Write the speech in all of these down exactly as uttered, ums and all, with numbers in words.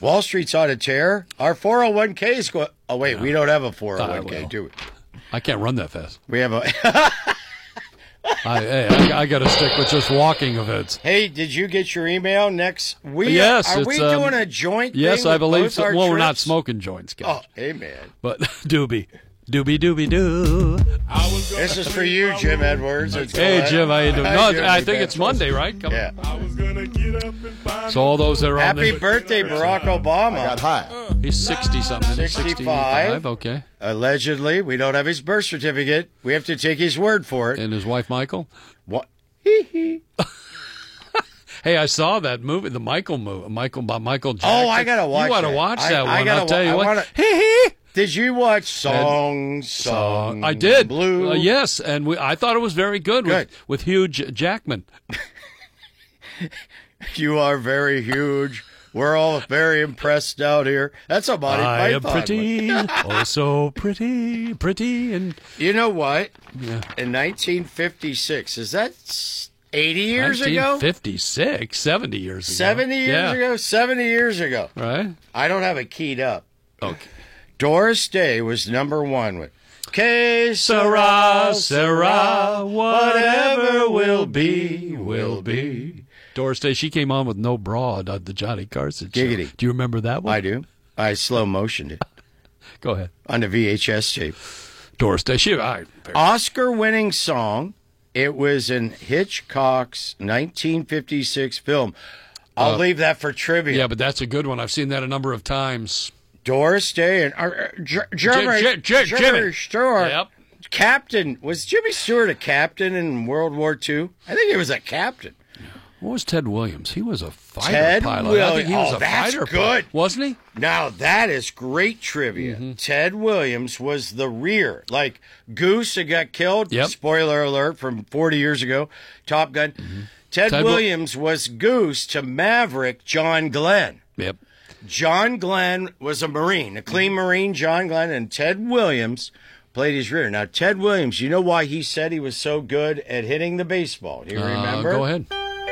Wall Street's on a tear. Our four oh one k is going. Oh wait, we don't have a four oh one k, Uh, do we? I can't run that fast. We have a. I, hey, I, I got to stick with just walking events. Hey, did you get your email next week? Yes, Are it's, we um, doing a joint? Yes, thing I with believe both so. our Well, we're not trips? smoking joints, Oh, guys. hey man. But doobie, doobie, doobie, doo. This is for you, Jim Edwards. It's Hey, Glenn. Jim, how you doing? Hi, No, Jim. I think it's Monday, right? Come Yeah. on. So all those that are Happy on the, birthday, Barack Obama. Got high. he's sixty something. sixty-five. Okay. Allegedly, we don't have his birth certificate. We have to take his word for it. And his wife Michael. What? Hee hee. Hey, I saw that movie, the Michael movie, Michael by Michael Jackson. Oh, I gotta watch You ought to that. watch I- that I one. gotta I'll tell wa- you I what. wanna- Hee hee. Did you watch Song, Song? I did. Blue. Uh, yes, and we, I thought it was very good, Good. with with Hugh J- Jackman. You are very huge. We're all very impressed out here. That's a Monty I am Python pretty, oh so pretty, pretty, and one. You know what? yeah. In nineteen fifty-six, is that s- eighty years ago? nineteen fifty-six, seventy years ago. seventy years Yeah. ago? seventy years ago. Right? I don't have it keyed up. Okay. Doris Day was number one with Que Sarah, sera, Sarah, whatever will be, be, will be. Doris Day, she came on with No Bra on the Johnny Carson show. Giggity. Do you remember that one? I do. I slow motioned it Go ahead. on the V H S tape. Doris Day, she, I, Oscar-winning song. It was in Hitchcock's nineteen fifty-six film. I'll Uh, leave that for trivia. yeah, but that's a good one. I've seen that a number of times. Doris Day and uh, uh, J- Jeremy, J- J- Jeremy Jimmy. Stewart. Yep. Captain. Was Jimmy Stewart a captain in World War Two? I think he was a captain. What was Ted Williams? He was a fighter Ted pilot. I Williams. think he was Oh, a that's fighter good. pilot. Wasn't he? Now, that is great trivia. Mm-hmm. Ted Williams was the rear. Like Goose that got killed. Yep. Spoiler alert from forty years ago. Top Gun. Ted, Ted Wil- Williams was Goose to Maverick John Glenn. Yep. John Glenn was a Marine, a clean Marine, John Glenn, and Ted Williams played his rear. Now, Ted Williams, you know why he said he was so good at hitting the baseball? Do you Uh, remember? go ahead.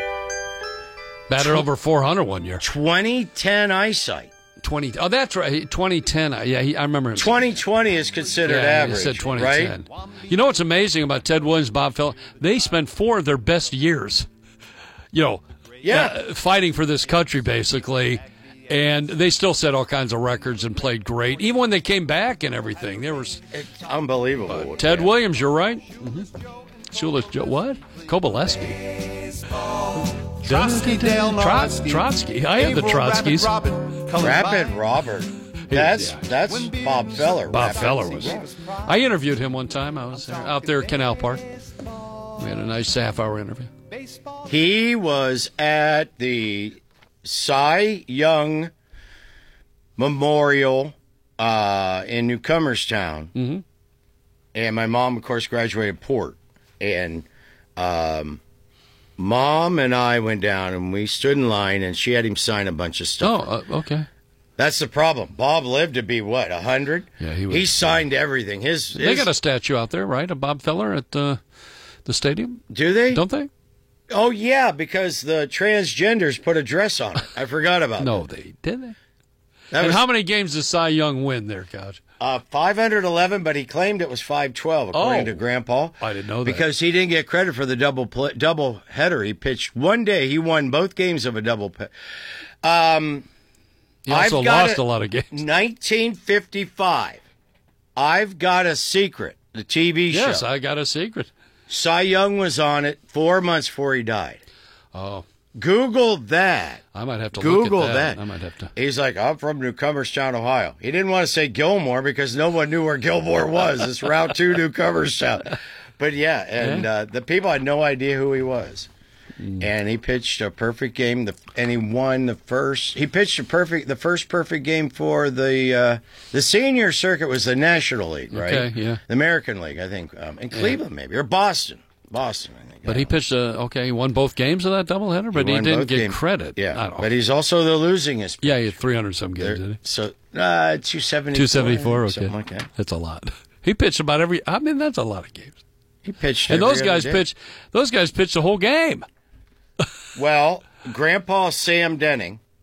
Batted over four hundred one year. twenty ten eyesight. twenty. Oh, that's right. twenty ten. uh, Yeah, he, I remember him. saying- twenty twenty is considered Yeah, average, he said twenty right? ten. You know what's amazing about Ted Williams, Bob Feller? They spent four of their best years, you know, Yeah. uh, fighting for this country, basically. And they still set all kinds of records and played great. Even when they came back and everything, there was It's unbelievable. Ted Yeah. Williams. You're right. Mm-hmm. Shula, Jo- what? Kobaleski. Trotsky, Dale Trot- Nowitzki, Trotsky. I had the April Rabbit Trotskys. Robin, Cullen Rapid Vine. Robert. That's that's Bob Feller. Bob Rapid. Feller was. I interviewed him one time. I was there, out there at Canal Park. We had a nice half-hour interview. He was at the Cy Young Memorial uh, in Newcomerstown, Mm-hmm. and my mom, of course, graduated Port, and um, Mom and I went down and we stood in line, and she had him sign a bunch of stuff. Oh, uh, okay. That's the problem. Bob lived to be what, a hundred? Yeah, he was- He signed everything. His, They his got a statue out there, right, of Bob Feller at uh, the stadium, do they? don't they? Oh yeah, because the transgenders put a dress on it. I forgot about No, that. they did they. That And was how many games does Cy Young win there, Couch? uh, five hundred eleven, but he claimed it was five twelve, according Oh. to Grandpa. I didn't know that. Because he didn't get credit for the double play, double header. He pitched one day. He won both games of a double. Pe- um, He also I've got lost a- a lot of games. nineteen fifty-five. I've Got a Secret, the T V Yes, show. I got a secret. Cy Young was on it four months before he died. Oh, Google that. I might have to Google look at that. that. I might have to. He's like, I'm from Newcomerstown, Ohio. He didn't want to say Gilmore because no one knew where Gilmore was. It's Route two, Newcomerstown. But yeah, and Yeah. Uh, the people had no idea who he was. And he pitched a perfect game, the, and he won the first. He pitched a perfect, the first perfect game for the uh, the senior circuit was the National League, right? Okay, yeah. The American League, I think, um, in Cleveland maybe or Boston, Boston, I think. But he pitched a okay. He won both games of that doubleheader, but he, won didn't both get games. credit. I Yeah, don't know. but he's also the losingest. yeah, he had three hundred some games. Did he? So uh, two seventy. Two seventy four. Okay, something like that. That's a lot. He pitched about every. I mean, that's a lot of games. He pitched, And every those other guys day. pitch. Those guys pitched the whole game. Well, Grandpa Sam Denning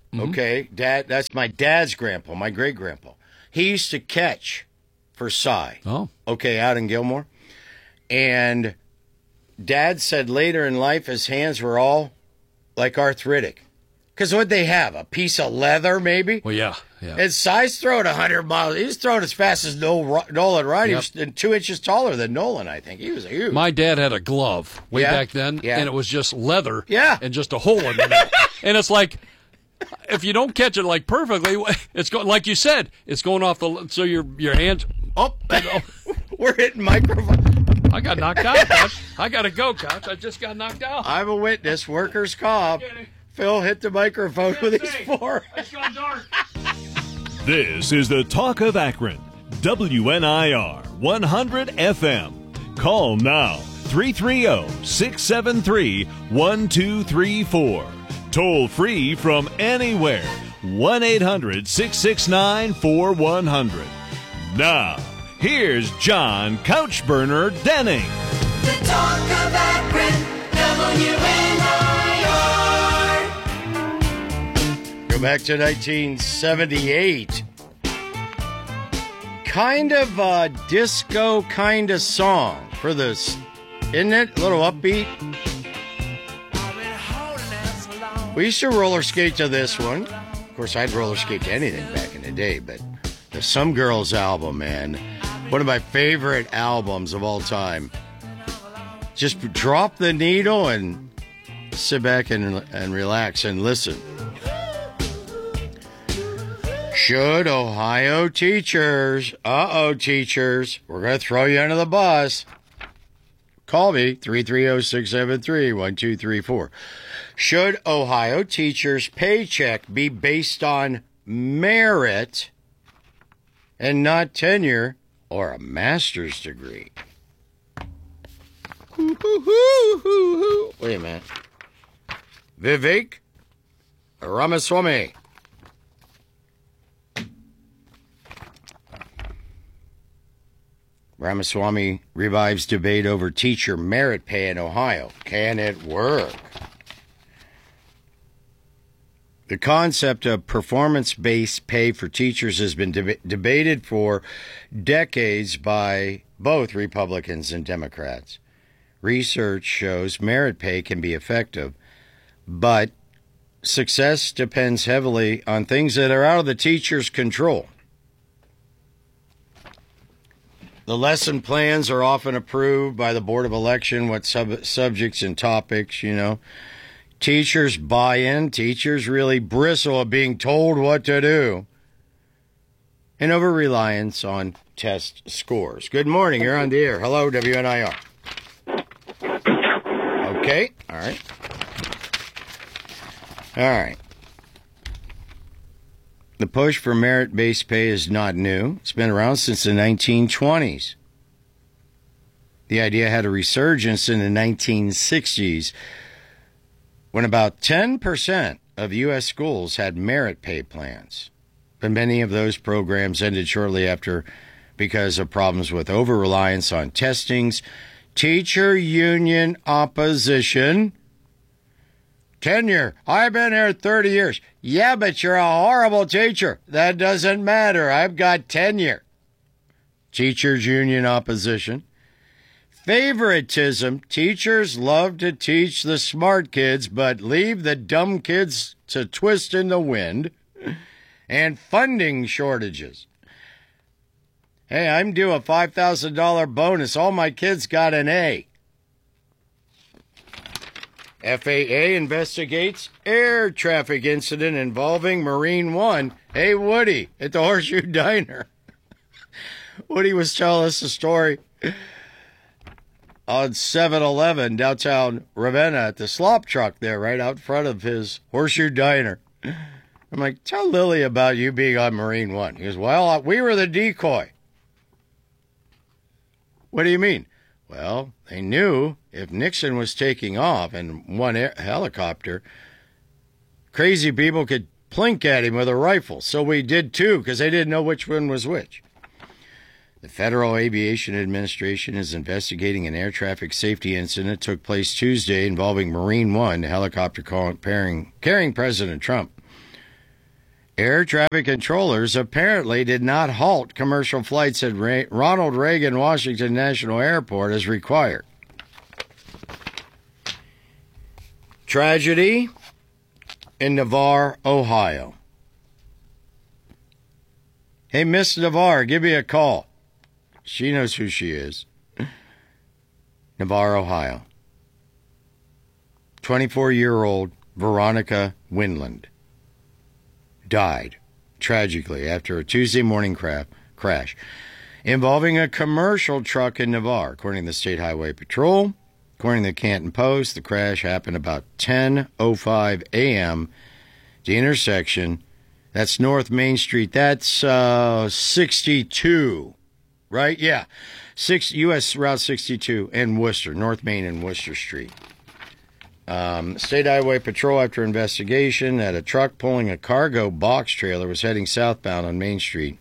Okay, dad. That's my dad's grandpa, my great grandpa. He used to catch for Cy. Oh. Okay, out in Gilmore. And Dad said later in life his hands were all like arthritic. Because what'd they have? A piece of leather, maybe? Well, yeah. yeah. And Cy's throwing one hundred miles. He was throwing as fast as Nolan Ryan. Yep. He was two inches taller than Nolan, I think. He was huge. My dad had a glove way Yeah, back then, yeah. and it was just leather Yeah. and just a hole in it. And it's like, if you don't catch it like perfectly, it's going like you said, it's going off the so your your hands. Oh, we're hitting microphone. I got knocked out, Coach. I got to go, Coach. I just got knocked out. I'm a witness. Workers' comp. Phil hit the microphone with his fork. It's gone dark. This is the Talk of Akron, W N I R one hundred F M. Call now, three three zero, six seven three, one two three four. Toll free from anywhere, one eight hundred, six six nine, four one zero zero. Now, here's John Couchburner Denning. The Talk of Akron, W N I R. Go back to nineteen seventy-eight. Kind of a disco kind of song for this, isn't it? A little upbeat. We used to roller skate to this one. Of course, I'd roller skate to anything back in the day, but the Some Girls album, man, one of my favorite albums of all time. Just drop the needle and sit back and, and relax and listen. Should Ohio teachers, uh-oh, teachers, we're going to throw you under the bus. Call me, three three zero, six seven three, one two three four. Should Ohio teachers' paycheck be based on merit and not tenure or a master's degree? Wait a minute. Vivek Ramaswamy. Ramaswamy revives debate over teacher merit pay in Ohio. Can it work? The concept of performance-based pay for teachers has been deb- debated for decades by both Republicans and Democrats. Research shows merit pay can be effective, but success depends heavily on things that are out of the teacher's control. The lesson plans are often approved by the Board of Election, what sub- subjects and topics, you know. Teachers buy in. Teachers really bristle at being told what to do. And over-reliance on test scores. Good morning. You're on the air. Hello, W N I R. Okay. All right. All right. The push for merit-based pay is not new. It's been around since the nineteen twenties. The idea had a resurgence in the nineteen sixties when about ten percent of U S schools had merit pay plans. But many of those programs ended shortly after because of problems with over-reliance on testings, teacher union opposition, tenure. I've been here thirty years. Yeah, but you're a horrible teacher. That doesn't matter. I've got tenure. Teachers union opposition. Favoritism. Teachers love to teach the smart kids, but leave the dumb kids to twist in the wind. And funding shortages. Hey, I'm due a five thousand dollars bonus. All my kids got an A. F A A investigates air traffic incident involving Marine One. Hey, Woody, at the Horseshoe Diner. Woody was telling us a story on seven eleven downtown Ravenna at the slop truck there right out front of his Horseshoe Diner. I'm like, tell Lily about you being on Marine One. He goes, well, we were the decoy. What do you mean? Well, they knew if Nixon was taking off in one air- helicopter, crazy people could plink at him with a rifle. So we did too, because they didn't know which one was which. The Federal Aviation Administration is investigating an air traffic safety incident that took place Tuesday involving Marine One, a helicopter carrying, carrying President Trump. Air traffic controllers apparently did not halt commercial flights at Ra- Ronald Reagan Washington National Airport as required. Tragedy in Navarre, Ohio. Hey, Miss Navarre, give me a call. She knows who she is. Navarre, Ohio. twenty-four-year-old Veronica Winland died tragically after a Tuesday morning cra- crash involving a commercial truck in Navarre, according to the State Highway Patrol. According to the Canton Post, the crash happened about ten oh five a.m. The intersection, that's North Main Street. That's uh, sixty-two, right? Yeah, Six U S Route sixty-two and Worcester, North Main and Worcester Street. Um, State Highway Patrol, after investigation, that a truck pulling a cargo box trailer was heading southbound on Main Street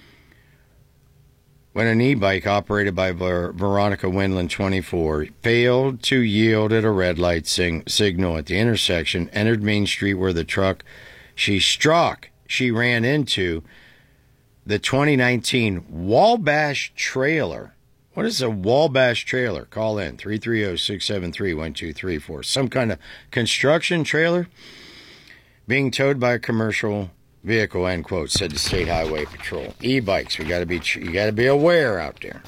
when an e-bike operated by Ver- Veronica Winland, twenty-four, failed to yield at a red light sing- signal at the intersection, entered Main Street where the truck she struck, she ran into the twenty nineteen Wabash trailer. What is a Wabash trailer? Call in, three three zero, six seven three, one two three four. Some kind of construction trailer being towed by a commercial vehicle, end quote, said the State Highway Patrol. E-bikes, we got to be you got to be aware out there.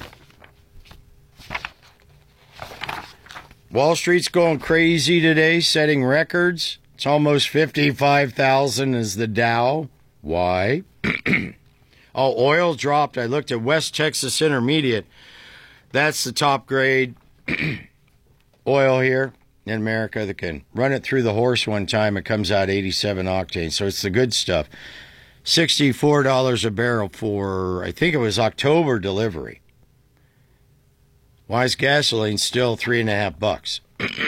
Wall Street's going crazy today, setting records. It's almost fifty-five thousand is the Dow. Why? Oh, oil dropped. I looked at West Texas Intermediate. That's the top grade oil here in America that can run it through the horse one time. It comes out eighty-seven octane, so it's the good stuff. sixty-four dollars a barrel for, I think it was October delivery. Why is gasoline still three and a half bucks?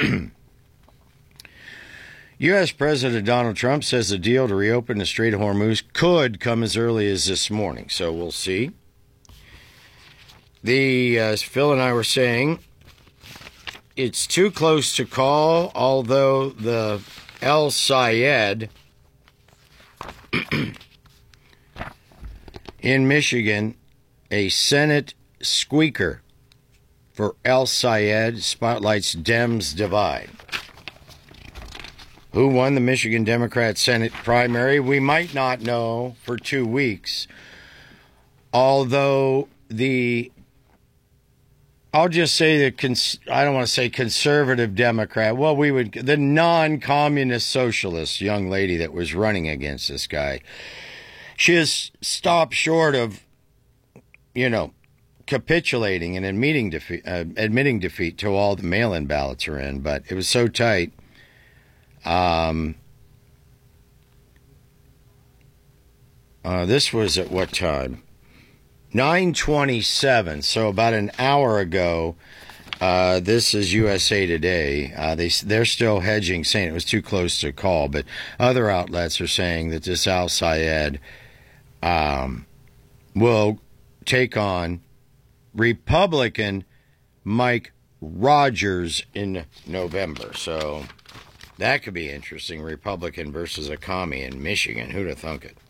U S. President Donald Trump says the deal to reopen the Strait of Hormuz could come as early as this morning, so we'll see. The, uh, as Phil and I were saying, it's too close to call, although the El Sayed in Michigan, a Senate squeaker for El Sayed, spotlights Dems divide. Who won the Michigan Democrat Senate primary? We might not know for two weeks, although the I'll just say the cons- I don't want to say conservative Democrat. Well, we would the non-communist socialist young lady that was running against this guy. She has stopped short of, you know, capitulating and admitting defeat, uh, admitting defeat to all the mail-in ballots are in. But it was so tight. Um. Uh, this was at what time? nine twenty-seven, so about an hour ago. Uh, this is U S A Today. Uh, they, they're still hedging, saying it was too close to call, but other outlets are saying that this Al Sayed um, will take on Republican Mike Rogers in November. So that could be interesting, Republican versus a commie in Michigan. Who'd have thunk it?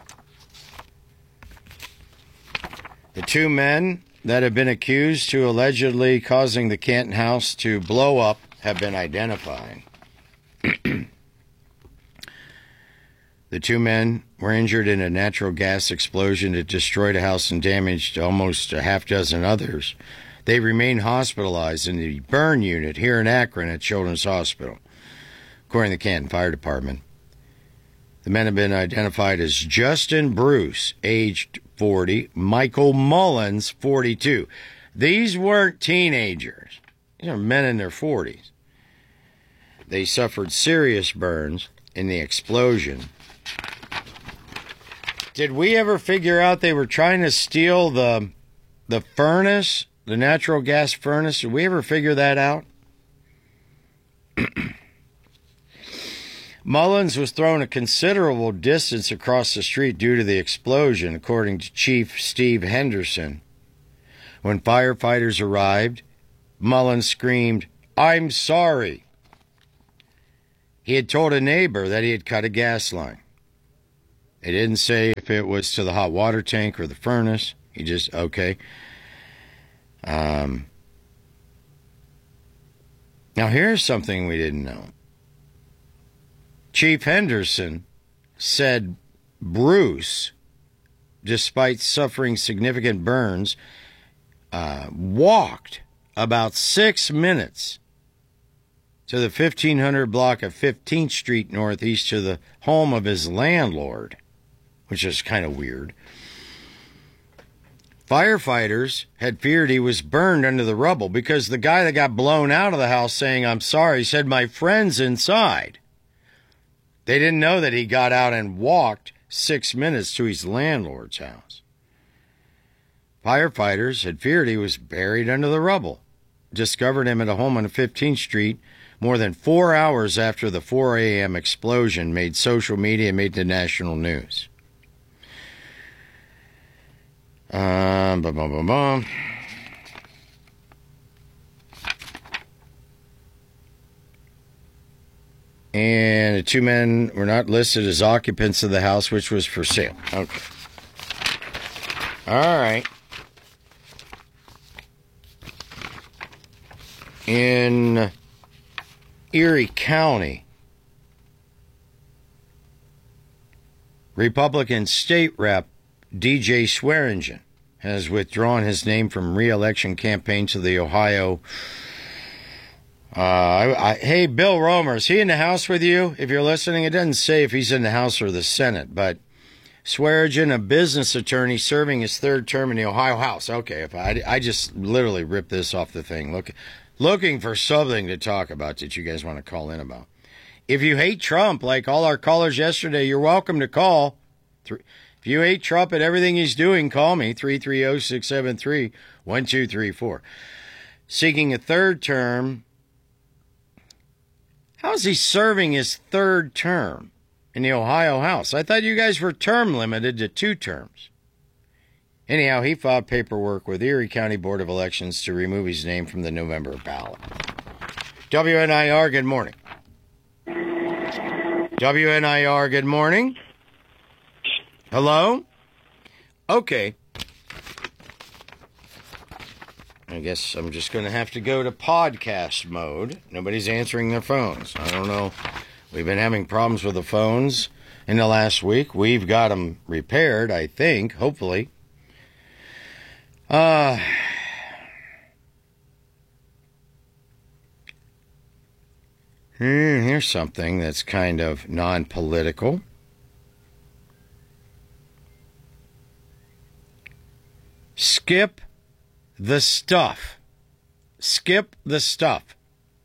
The two men that have been accused to allegedly causing the Canton house to blow up have been identified. The two men were injured in a natural gas explosion that destroyed a house and damaged almost a half dozen others. They remain hospitalized in the burn unit here in Akron at Children's Hospital, according to the Canton Fire Department. The men have been identified as Justin Bruce, aged forty, Michael Mullins, forty-two. These weren't teenagers. These are men in their forties. They suffered serious burns in the explosion. Did we ever figure out they were trying to steal the the furnace, the natural gas furnace? Did we ever figure that out? Mullins was thrown a considerable distance across the street due to the explosion, according to Chief Steve Henderson. When firefighters arrived, Mullins screamed, "I'm sorry." He had told a neighbor that he had cut a gas line. It didn't say if it was to the hot water tank or the furnace. He just, okay. Um, now, here's something we didn't know. Chief Henderson said Bruce, despite suffering significant burns, uh, walked about six minutes to the fifteen hundred block of fifteenth Street Northeast to the home of his landlord, which is kind of weird. Firefighters had feared he was burned under the rubble because the guy that got blown out of the house saying, "I'm sorry," said, "My friend's inside." They didn't know that he got out and walked six minutes to his landlord's house. Firefighters had feared he was buried under the rubble. Discovered him at a home on fifteenth Street more than four hours after the four a.m. explosion made social media and made the national news. Um, bum, bum, bum, bum. And the two men were not listed as occupants of the house, which was for sale. Okay. All right. In Erie County, Republican State Rep D J Swearingen has withdrawn his name from re-election campaign to the Ohio. Uh, I, I, hey, Bill Romer, is he in the House with you? If you're listening, it doesn't say if he's in the House or the Senate, but Swearingen, a business attorney serving his third term in the Ohio House. Okay, if I, I just literally ripped this off the thing. Look, looking for something to talk about that you guys want to call in about. If you hate Trump, like all our callers yesterday, you're welcome to call. If you hate Trump and everything he's doing, call me, three three zero, six seven three, one two three four. Seeking a third term. How's he serving his third term in the Ohio House? I thought you guys were term limited to two terms. Anyhow, he filed paperwork with Erie County Board of Elections to remove his name from the November ballot. W N I R, good morning. W N I R, good morning. Hello? Okay. I guess I'm just going to have to go to podcast mode. Nobody's answering their phones. I don't know. We've been having problems with the phones in the last week. We've got them repaired, I think, hopefully. Uh, here's something that's kind of non-political. Skip the stuff. Skip the stuff.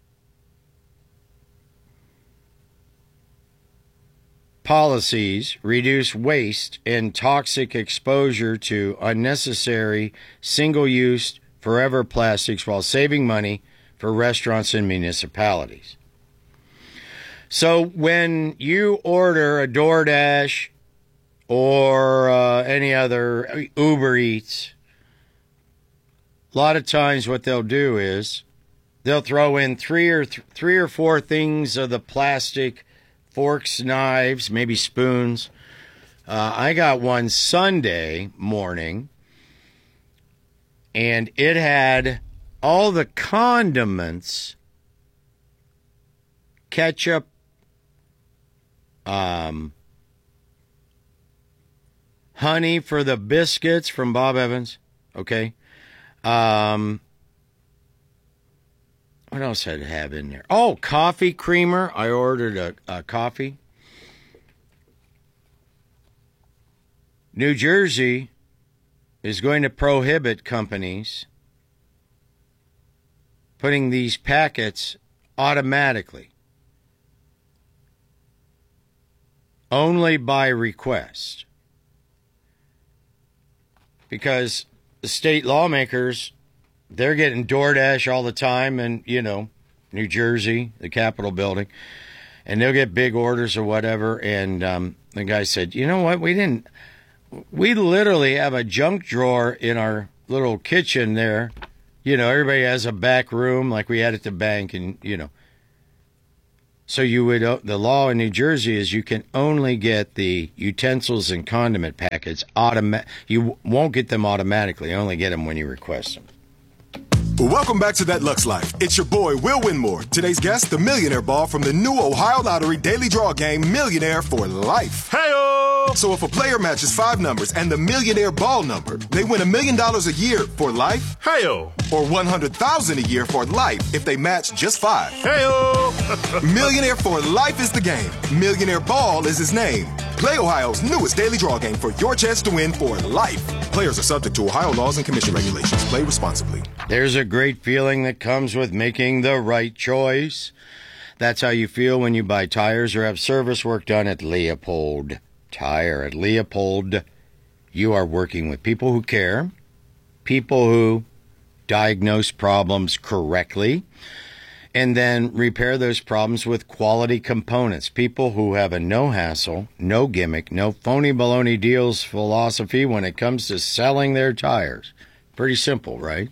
Policies reduce waste and toxic exposure to unnecessary single-use forever plastics while saving money for restaurants and municipalities. So when you order a DoorDash or uh, any other Uber Eats, a lot of times what they'll do is they'll throw in three or th- three or four things of the plastic, forks, knives, maybe spoons. Uh, I got one Sunday morning, and it had all the condiments, ketchup, um, honey for the biscuits from Bob Evans, okay? Um, what else did I have in there? Oh, coffee creamer. I ordered a, a coffee. New Jersey is going to prohibit companies putting these packets automatically, only by request, because the state lawmakers, they're getting DoorDash all the time, and, you know, New Jersey, the Capitol building, and they'll get big orders or whatever. And um, the guy said, you know what, we didn't, we literally have a junk drawer in our little kitchen there. You know, everybody has a back room like we had at the bank, and, you know. So you would uh, the law in New Jersey is you can only get the utensils and condiment packets automa- You won't get them automatically. You only get them when you request them. Welcome back to That Lux Life. It's your boy, Will Winmore. Today's guest, the Millionaire Ball from the new Ohio Lottery Daily Draw game, Millionaire for Life. Hey-o! So if a player matches five numbers and the Millionaire Ball number, they win a million dollars a year for life. Hey-o! Or one hundred thousand dollars a year for life if they match just five. Hey-o! Millionaire for Life is the game. Millionaire Ball is his name. Play Ohio's newest daily draw game for your chance to win for life. Players are subject to Ohio laws and commission regulations. Play responsibly. There's a great feeling that comes with making the right choice. That's how you feel when you buy tires or have service work done at Leopold Tire. At Leopold, you are working with people who care, people who diagnose problems correctly, and then repair those problems with quality components. People who have a no-hassle, no gimmick, no phony baloney deals philosophy when it comes to selling their tires. Pretty simple, right?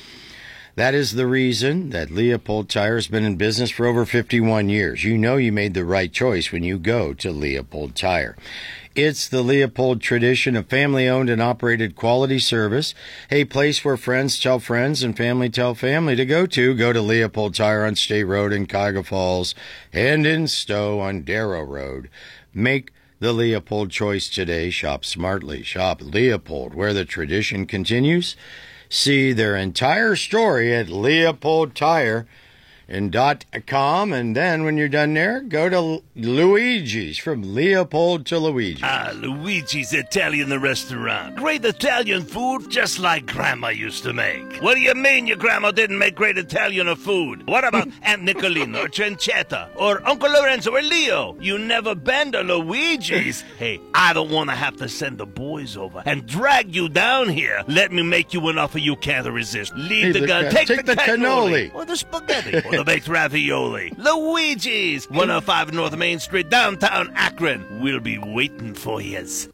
That is the reason that Leopold Tire has been in business for over fifty-one years. You know you made the right choice when you go to Leopold Tire. It's the Leopold tradition of family-owned and operated quality service, a place where friends tell friends and family tell family to go to. Go to Leopold Tire on State Road in Cuyahoga Falls and in Stowe on Darrow Road. Make the Leopold choice today. Shop smartly. Shop Leopold, where the tradition continues. See their entire story at Leopold Tire and dot com, and then when you're done there, go to Luigi's, from Leopold to Luigi. Ah, Luigi's Italian restaurant. Great Italian food, just like Grandma used to make. What do you mean your grandma didn't make great Italian food? What about Aunt Nicolina or Cencetta or Uncle Lorenzo or Leo? You never been to Luigi's? Hey, I don't want to have to send the boys over and drag you down here. Let me make you an offer you can't resist. Leave Hey, the the gun, ca- take, take the, the cannoli. cannoli. Or the spaghetti. Or the baked ravioli. Luigi's, one oh five North Main Street, downtown Akron. We'll be waiting for yous.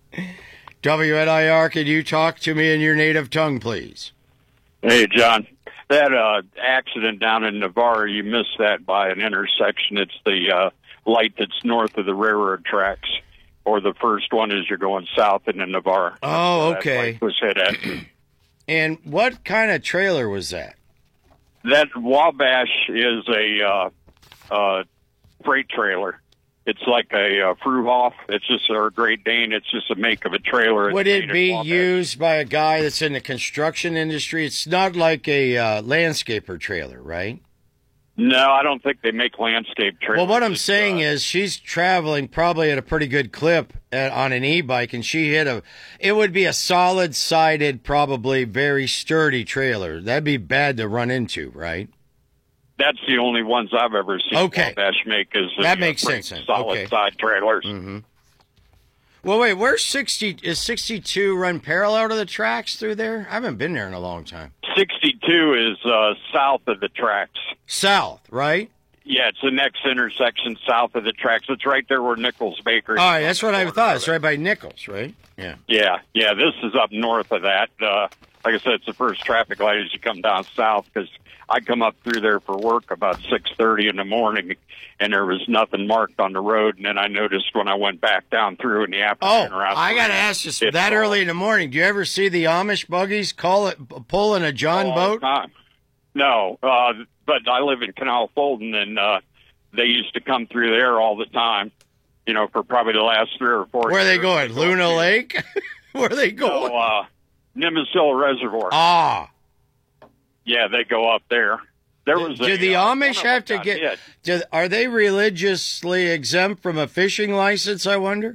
W N I R, can you talk to me in your native tongue, please? Hey, John. That uh, accident down in Navarre, you missed that by an intersection. It's the uh, light that's north of the railroad tracks, or the first one as you're going south into Navarre. Oh, That okay. light was hit at. And what kind of trailer was that? That Wabash is a uh, uh, freight trailer. It's like a uh, Fruhoff. It's just a Great Dane. It's just a make of a trailer. It's Would it made of be Wabash. used by a guy that's in the construction industry? It's not like a uh, landscaper trailer, right? No, I don't think they make landscape trailers. Well, what I'm It's, saying uh, is she's traveling probably at a pretty good clip at, on an e-bike, and she hit a, it would be a solid-sided, probably very sturdy trailer. That'd be bad to run into, right? That's the only ones I've ever seen Okay. Wabash make is the, That uh, makes freight sense then. solid Okay. side trailers. Mm-hmm. Well, wait, where's sixty, is sixty-two run parallel to the tracks through there? I haven't been there in a long time. sixty-two is uh, south of the tracks. South, right? Yeah, it's the next intersection south of the tracks. It's right there where Nichols Bakery. All right, that's what I thought. It's right by Nichols, right? Yeah. Yeah, yeah. This is up north of that. Uh, like I said, it's the first traffic light as you come down south, because I come up through there for work about six thirty in the morning, and there was nothing marked on the road. And then I noticed when I went back down through in the Oh, afternoon. around I got to three, ask you, it's that all- early in the morning, do you ever see the Amish buggies call it, pulling a John all boat? the time. No, uh, but I live in Canal Fulton, and uh, they used to come through there all the time, you know, for probably the last three or four Where are they years. going? go Luna up Lake? Where are they to- going? No, uh, Nimisila Reservoir. ah. Yeah, they go up there. There Do, was do a, the uh, Amish one of have to them got get, hit. do, are they religiously exempt from a fishing license, I wonder?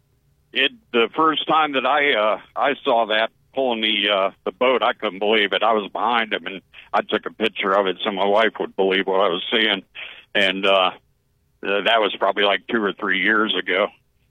It the first time that I uh, I saw that pulling the uh, the boat, I couldn't believe it. I was behind him, and I took a picture of it so my wife would believe what I was seeing. And uh, uh, that was probably like two or three years ago.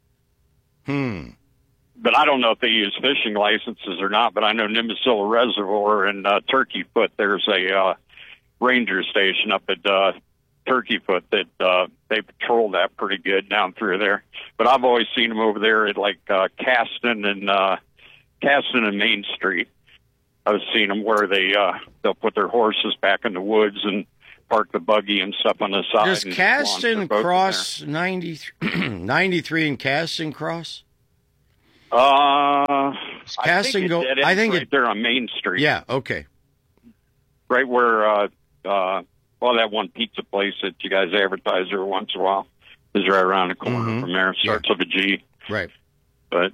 Hmm. But I don't know if they use fishing licenses or not. But I know Nimisila Reservoir in uh, Turkey Foot, there's a uh, ranger station up at uh, Turkey Foot that uh, they patrol that pretty good down through there. But I've always seen them over there at like uh, Caston and uh, Caston and Main Street. I've seen them where they uh, they'll put their horses back in the woods and park the buggy and stuff on the side. Does and Caston launch the boat cross ninety-three, ninety-three and Caston cross? from there. Uh, Does I Caston think it go? dead I ends think right it. there on Main Street. Yeah. Okay. Right where, uh, uh, well, that one pizza place that you guys advertise every once in a while is right around the corner Mhm. from there. Starts with a G. Right. But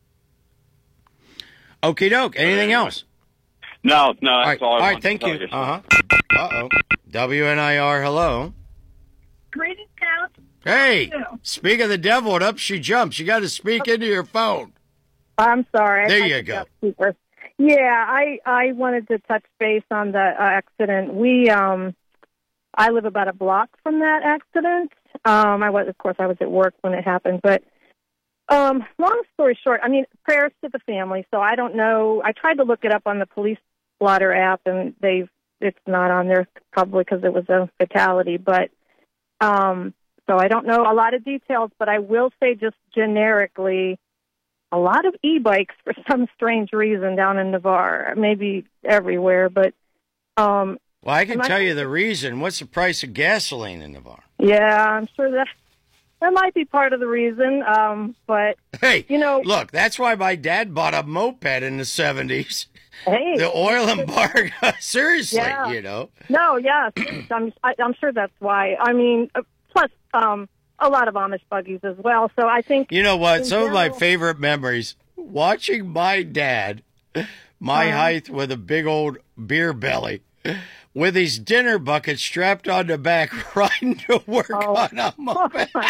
Okie doke. Anything else? no, no, All that's right. all I All right. wanted Thank to you. tell you. Uh huh. Uh oh. W N I R. Hello. Greetings, Couch. Hey. Yeah. Speak of the devil, and up she jumps. You got to speak into your phone. I'm sorry. There I you took go. out speaker. Yeah, I I wanted to touch base on the uh, accident. We um, I live about a block from that accident. Um, I was, of course, I was at work when it happened, but um, long story short, I mean, prayers to the family. So I don't know. I tried to look it up on the police blotter app, and they've it's not on there probably because it was a fatality. But um, so I don't know a lot of details, but I will say just generically, a lot of e-bikes for some strange reason down in Navarre, maybe everywhere, but um, Well, I can Am I- tell you the reason. What's the price of gasoline in Navarre? yeah, I'm sure that that might be part of the reason. Um, but Hey, you know, look, that's why my dad bought a moped in the seventies. hey, The oil embargo. Seriously, Yeah. you know. no, yeah, I'm I, I'm sure that's why. I mean, uh, plus um, a lot of Amish buggies as well. So I think You know what? In Some of my general- favorite memories watching my dad, my Uh-huh. height with a big old beer belly, with his dinner bucket strapped on the back, riding to work Oh. on a oh moped. my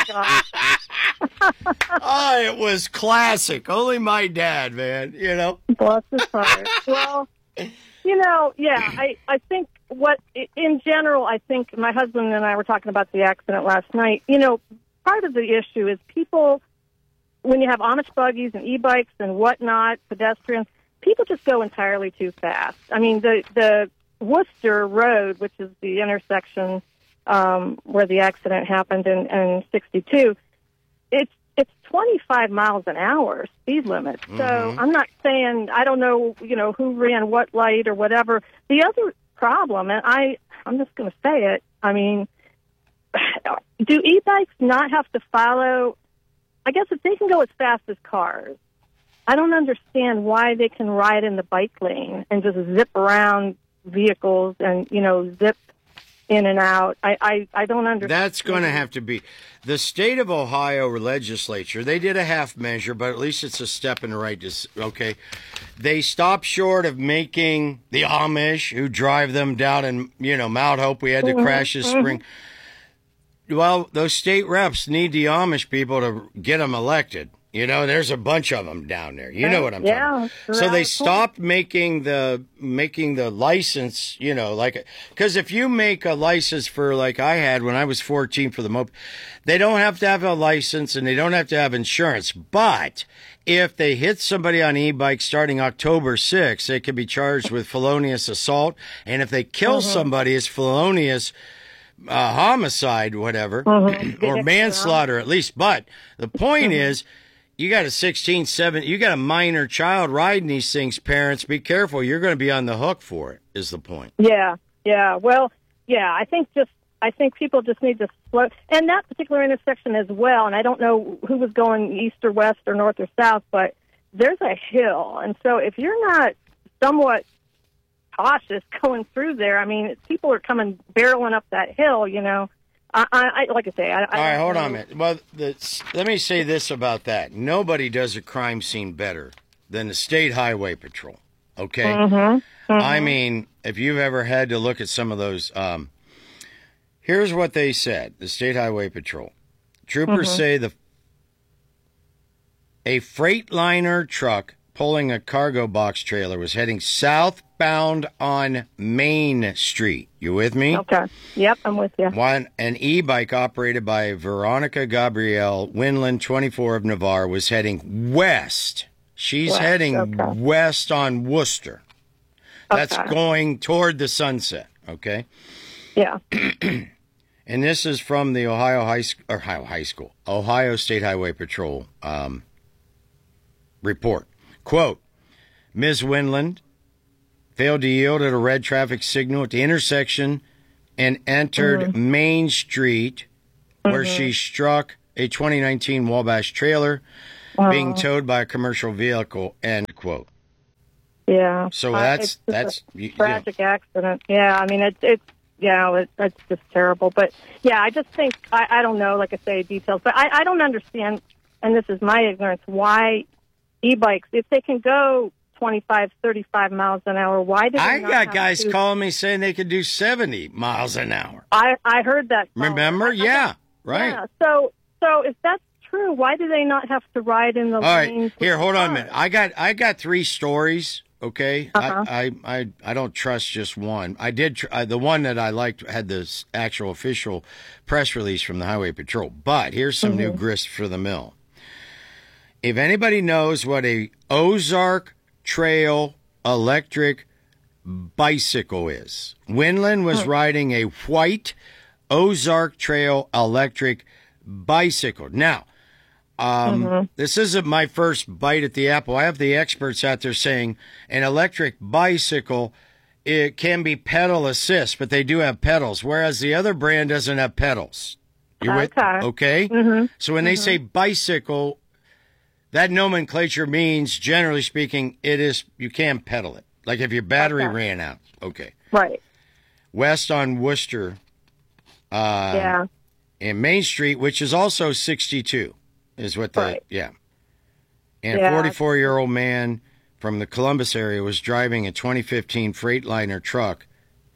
gosh, Oh, it was classic. Only my dad, man. You know. bless his heart. Well, you know, yeah, I, I think what, in general, I think my husband and I were talking about the accident last night. You know, part of the issue is people, when you have Amish buggies and e-bikes and whatnot, pedestrians, people just go entirely too fast. I mean, the, the Worcester Road, which is the intersection um, where the accident happened in, in sixty-two, it's it's twenty-five miles an hour speed limit. So Mhm. I'm not saying, I don't know, you know, who ran what light or whatever. The other problem, and I, I'm just going to say it, I mean, do e-bikes not have to follow, I guess if they can go as fast as cars, I don't understand why they can ride in the bike lane and just zip around vehicles and, you know, zip in and out. I, I, I don't understand. That's going to have to be the state of Ohio legislature. They did a half measure, but at least it's a step in the right. Dis- okay, they stopped short of making the Amish who drive them down in you know Mount Hope. We had to crash this spring. Well, those state reps need the Amish people to get them elected. You know, there's a bunch of them down there. You know what I'm Yeah, talking about. So they stopped making the making the license, you know, like because if you make a license for like I had when I was fourteen for the moped, they don't have to have a license and they don't have to have insurance. But if they hit somebody on e-bike starting October sixth, they could be charged with felonious assault. And if they kill somebody, it's felonious uh, homicide, whatever, or manslaughter at least. But the point is, you got a sixteen, seventeen, you got a minor child riding these things, parents, be careful. You're going to be on the hook for it, is the point. Yeah, yeah. Well, yeah, I think just, I think people just need to slow, and that particular intersection as well, and I don't know who was going east or west or north or south, but there's a hill, and so if you're not somewhat cautious going through there, I mean, people are coming barreling up that hill, you know. I, I like I say, I, I All right, don't hold know. on a minute. Well, the, let me say this about that. Nobody does a crime scene better than the State Highway Patrol, okay? Mm-hmm. I mean, if you've ever had to look at some of those, um, here's what they said, the State Highway Patrol. Troopers Mm-hmm. say the a Freightliner truck pulling a cargo box trailer was heading southbound on Main Street. You with me? Okay. Yep, I'm with you. One, an e-bike operated by Veronica Gabrielle Winland, twenty-four, of Navarre, was heading west. She's West, heading okay. west on Worcester. That's Okay. going toward the sunset, okay? Yeah. And this is from the Ohio High, Sc- or Ohio High School, Ohio State Highway Patrol um, report. Quote, Miz Winland failed to yield at a red traffic signal at the intersection and entered Mm-hmm. Main Street, where she struck a twenty nineteen Wabash trailer being Oh. towed by a commercial vehicle, end quote. Yeah. So Uh, that's- it's just that's- a you- yeah. tragic accident. Yeah, I mean it's it's yeah, it, it's just terrible. But yeah, I just think I, I don't know, like I say, details, but I, I don't understand, and this is my ignorance, why e-bikes, if they can go twenty-five, thirty-five miles an hour, why do they I not got have guys to- calling me saying they could do seventy miles an hour. I I heard that. call. Remember? I- I- Yeah, right. Yeah. So so if that's true, why do they not have to ride in the All right, lanes? with here, the hold on a cars? minute. I got I got three stories. Okay, Uh-huh. I, I I I don't trust just one. I did tr- I, the one that I liked had the s- actual official press release from the Highway Patrol. But here's some new grist for the mill. If anybody knows what a Ozark Trail electric bicycle is, Winland was riding a white Ozark Trail electric bicycle. Now, um, this isn't my first bite at the apple. I have the experts out there saying an electric bicycle, it can be pedal assist, but they do have pedals, whereas the other brand doesn't have pedals. You with? Okay. Okay. So when they say bicycle, that nomenclature means, generally speaking, it is you can pedal it. Like if your battery Okay. ran out. Okay. Right. West on Worcester, uh, Yeah. and Main Street, which is also sixty-two, is what the Right. yeah. And a Yeah. forty-four-year-old man from the Columbus area was driving a twenty fifteen Freightliner truck,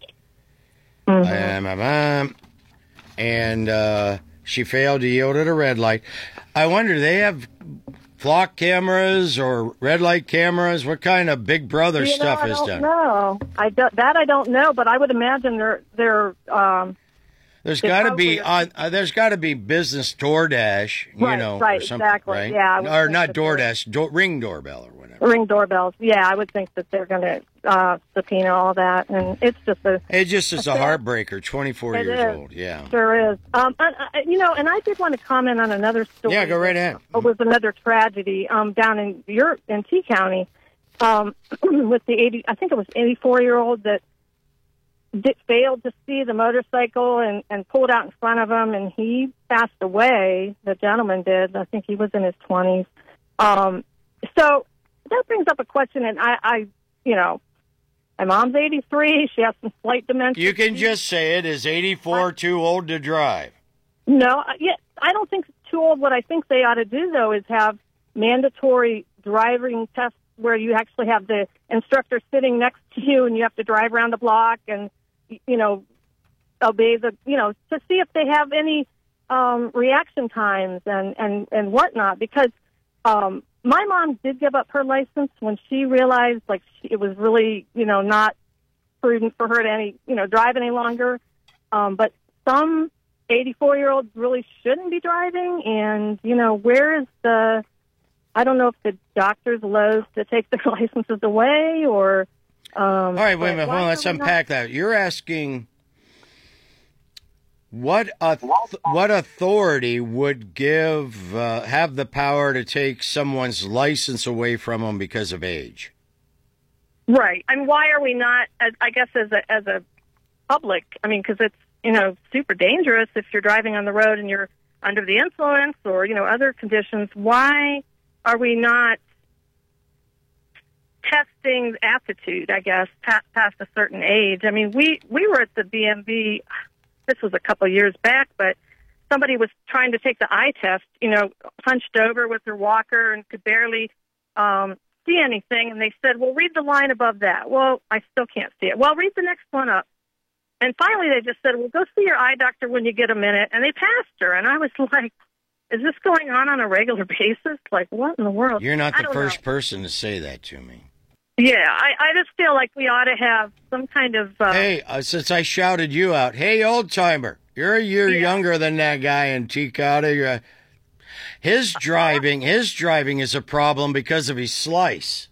Mm-hmm. um, um, um, and uh, she failed to yield at a red light. I wonder, do they have flock cameras or red light cameras? What kind of Big Brother You know, stuff I is don't done? know. I do, that I don't know, but I would imagine they're they're um, There's They got to probably be are- on. Uh, there's got to be business DoorDash, you Right, know, right, or something, exactly. right? Yeah, I would or think not that they're- DoorDash, do, Ring doorbell or whatever. ring doorbells. Yeah, I would think that they're going to uh, subpoena all that, and it's just a It just is a sad- heartbreaker. twenty-four It years is. old. Yeah. Sure is. Um, and, uh, you know, and I did want to comment on another story. Yeah, go right ahead. It was another tragedy um, down in your in T County um, with the eighty. I think it was eighty-four year old that did, failed to see the motorcycle and and pulled out in front of him, and he passed away. The gentleman did. I think he was in his twenties. Um, so that brings up a question, and I, I, you know, my mom's eighty-three. She has some slight dementia. You can just say it is eighty-four too old to drive. No, uh, yeah, I don't think it's too old. What I think they ought to do, though, is have mandatory driving tests where you actually have the instructor sitting next to you and you have to drive around the block and, you know, obey the, you know, to see if they have any um, reaction times and, and, and whatnot. Because um, my mom did give up her license when she realized, like, she, it was really, you know, not prudent for her to any, you know, drive any longer. Um, but some eighty-four-year-olds really shouldn't be driving, and, you know, where is the, I don't know if the doctor's loath to take their licenses away or... Um, All right, wait a but minute. why Hold on. Let's are we not- unpack that. You're asking what auth- what authority would give uh, have the power to take someone's license away from them because of age? Right. I mean, why are we not, as, I guess, as a, as a public, I mean, because it's, you know, super dangerous if you're driving on the road and you're under the influence or, you know, other conditions. Why are we not testing aptitude, I guess, past, past a certain age? I mean, we, we were at the B M V, this was a couple of years back, but somebody was trying to take the eye test, you know, hunched over with her walker and could barely um, see anything. And they said, well, read the line above that. Well, I still can't see it. Well, read the next one up. And finally, they just said, well, go see your eye doctor when you get a minute. And they passed her. And I was like, is this going on on a regular basis? Like, what in the world? You're not I the don't first know. person to say that to me. Yeah, I, I just feel like we ought to have some kind of... Uh, Hey, uh, since I shouted you out, hey, old timer, you're a year Yeah. younger than that guy in Ticata. Uh, his driving, his driving is a problem because of his slice.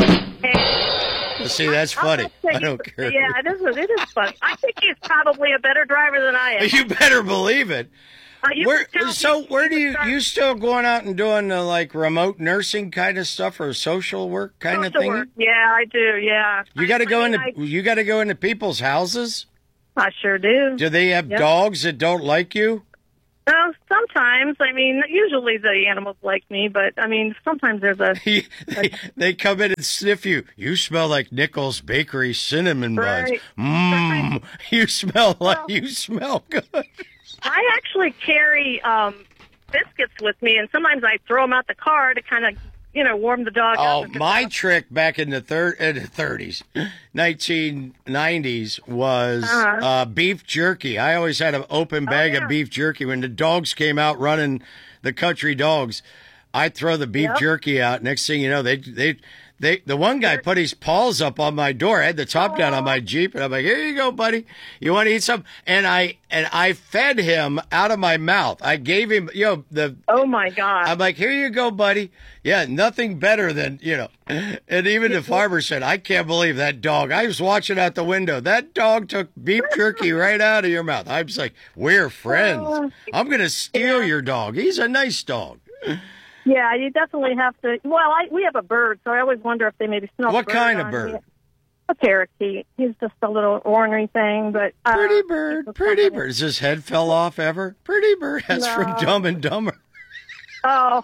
See, that's I'm funny. not saying I don't he's- care. Yeah, it is, it is funny. I think he's probably a better driver than I am. You better believe it. Uh, you Where, can tell so he- where he do you was you still going out and doing uh, like remote nursing kind of stuff or social work kind of social thing? work. Yeah, I do, yeah. You got to I- go I mean, into I- you got to go into people's houses. I sure do. Do they have Yep. dogs that don't like you? Oh, sometimes. I mean, usually the animals like me, but I mean, sometimes there's a. they, they come in and sniff you. You smell like Nichols Bakery cinnamon buns. Right. Mmm. You smell like you smell good. I actually carry um, biscuits with me, and sometimes I throw them out the car to kind of, you know, warm the dog Oh, up. my trick back in the thir- in the thirties, nineteen nineties was Uh-huh. uh, beef jerky. I always had an open bag yeah. of beef jerky. When the dogs came out running, the country dogs, I'd throw the beef Yep. jerky out. Next thing you know, they they they the one guy put his paws up on my door. I had the top down on my Jeep, and I'm like, "Here you go, buddy. You want to eat some?" And I and I fed him out of my mouth. I gave him, you know, the. Oh my God! I'm like, "Here you go, buddy." Yeah, nothing better than, you know. And even the farmer said, "I can't believe that dog." I was watching out the window. That dog took beef jerky right out of your mouth. I was like, "We're friends. I'm going to steal your dog. He's a nice dog." Yeah, you definitely have to. Well, I, we have a bird, so I always wonder if they maybe smell. What the bird kind of on bird? me. A parakeet. He's just a little ornery thing, but uh, Pretty bird, pretty bird. Does his head fell off ever? Pretty bird. That's from No. Dumb and Dumber. Oh,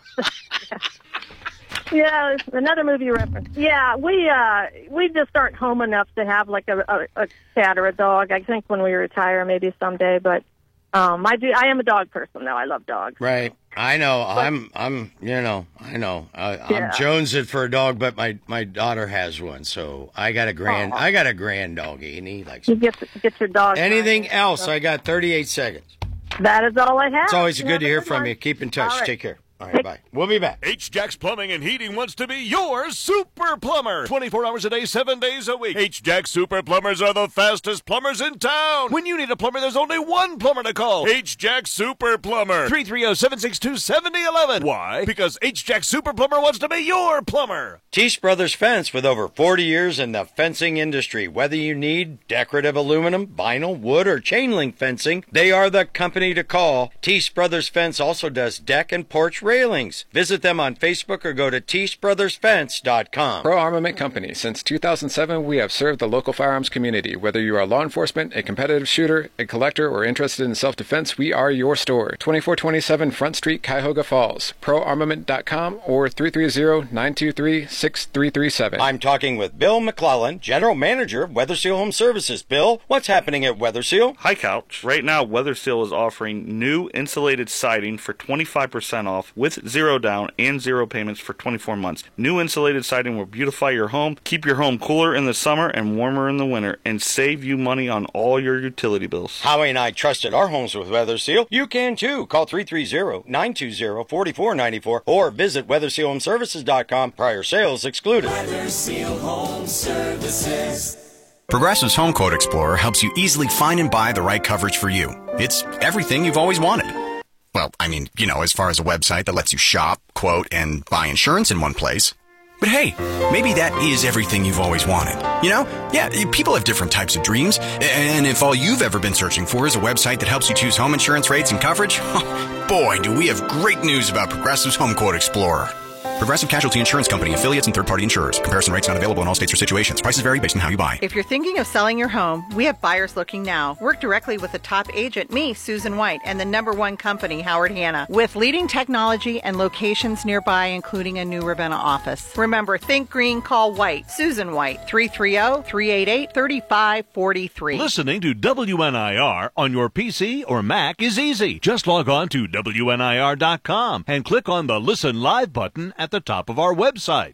yeah, it's another movie reference. Yeah, we uh we just aren't home enough to have like a, a, a cat or a dog. I think when we retire, maybe someday. But um, I do. I am a dog person, though. I love dogs. Right. I know. I'm. I'm. You know. I know. I, I'm Yeah. jonesing for a dog, but my, my daughter has one, so I got a grand. Aw. I got a grand doggy, and he likes You get get your dog. anything right. else. I got thirty-eight seconds. That is all I have. It's always You good have to a hear good from one. you. Keep in touch. All right. Take care. All right. Bye. We'll be back. H-Jack's Plumbing and Heating wants to be your super plumber. twenty-four hours a day, seven days a week. H-Jack Super Plumbers are the fastest plumbers in town. When you need a plumber, there's only one plumber to call. H-Jack Super Plumber. three three zero, seven six two, seven zero one one. Why? Because H-Jack Super Plumber wants to be your plumber. Teach Brothers Fence, with over forty years in the fencing industry. Whether you need decorative aluminum, vinyl, wood, or chain link fencing, they are the company to call. Teach Brothers Fence also does deck and porch railings. Visit them on Facebook or go to teach brothers fence dot com. Pro Armament Company. Since two thousand seven, we have served the local firearms community. Whether you are law enforcement, a competitive shooter, a collector, or interested in self-defense, we are your store. twenty-four twenty-seven Front Street, Cuyahoga Falls. pro armament dot com or three three zero, nine two three, six three three seven. I'm talking with Bill McClellan, General Manager of Weather Seal Home Services. Bill, what's happening at Weather Seal? Hi, Couch. Right now, Weather Seal is offering new insulated siding for twenty-five percent off with zero down and zero payments for twenty-four months. New insulated siding will beautify your home, keep your home cooler in the summer and warmer in the winter, and save you money on all your utility bills. Howie and I trusted our homes with Weather Seal. You can too. Call three three zero, nine two zero, four four nine four or visit weather seal home services dot com. Prior sales excluded. Weather Seal Home Services. Progressive's Home Quote Explorer helps you easily find and buy the right coverage for you. It's everything you've always wanted. Well, I mean, you know, as far as a website that lets you shop, quote, and buy insurance in one place. But hey, maybe that is everything you've always wanted. You know? Yeah, people have different types of dreams. And if all you've ever been searching for is a website that helps you choose home insurance rates and coverage, boy, do we have great news about Progressive's Home Quote Explorer. Progressive Casualty Insurance Company, affiliates, and third-party insurers. Comparison rates not available in all states or situations. Prices vary based on how you buy. If you're thinking of selling your home, we have buyers looking now. Work directly with the top agent, me, Susan White, and the number one company, Howard Hanna, with leading technology and locations nearby, including a new Ravenna office. Remember, think green, call White. Susan White, three three zero, three eight eight, three five four three. Listening to W N I R on your P C or Mac is easy. Just log on to W N I R dot com and click on the Listen Live button at the top of our website.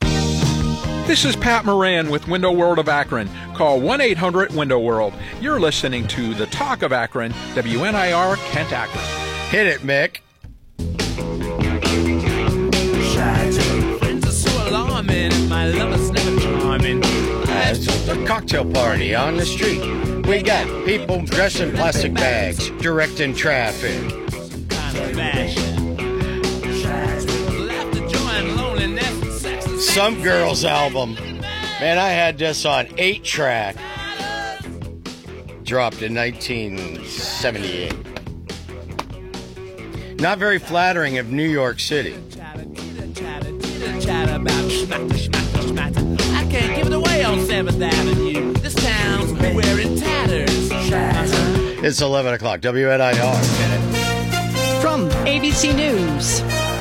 This is Pat Moran with Window World of Akron. Call one eight hundred window world. You're listening to The Talk of Akron, W N I R Kent Akron. Hit it, Mick. It's a cocktail party on the street. We got people dressed in plastic bags, directing traffic. Some Girls album. Man, I had this on eight track. Dropped in nineteen seventy-eight. Not very flattering of New York City. I can't give it away on seventh Avenue. This town's wearing tatters. It's eleven o'clock. W N I R. From A B C News,